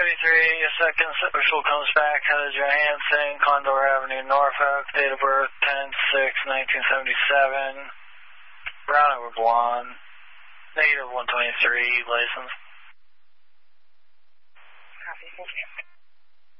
2nd social comes back, Heather Johansson, Condor Avenue, Norfolk, date of birth 10/6/1977, brown over blonde, negative 123, license. Copy, thank you.